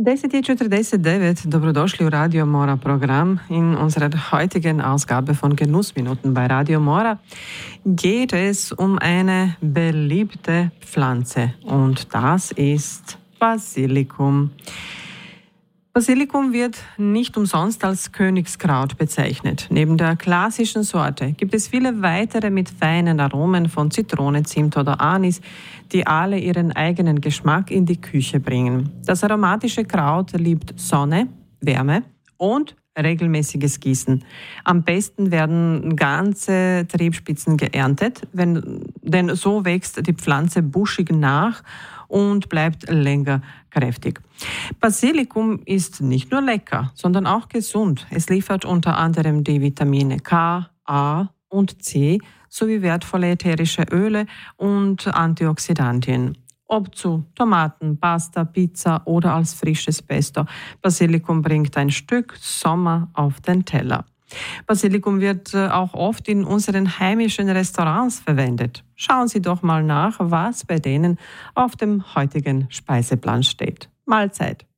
10:49, dobrodošli v Radio Mora Programm. In unserer heutigen Ausgabe von Genussminuten bei Radio Mora geht es um eine beliebte Pflanze und das ist Basilikum. Basilikum wird nicht umsonst als Königskraut bezeichnet. Neben der klassischen Sorte gibt es viele weitere mit feinen Aromen von Zitrone, Zimt oder Anis, die alle ihren eigenen Geschmack in die Küche bringen. Das aromatische Kraut liebt Sonne, Wärme und regelmäßiges Gießen. Am besten werden ganze Triebspitzen geerntet, denn so wächst die Pflanze buschig nach und bleibt länger kräftig. Basilikum ist nicht nur lecker, sondern auch gesund. Es liefert unter anderem die Vitamine K, A und C sowie wertvolle ätherische Öle und Antioxidantien. Ob zu Tomaten, Pasta, Pizza oder als frisches Pesto. Basilikum bringt ein Stück Sommer auf den Teller. Basilikum wird auch oft in unseren heimischen Restaurants verwendet. Schauen Sie doch mal nach, was bei denen auf dem heutigen Speiseplan steht. Mahlzeit!